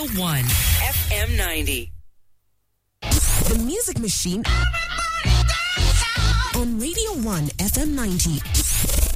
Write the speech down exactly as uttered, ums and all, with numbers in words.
one, F M ninety. The Music Machine on Radio one, F M ninety.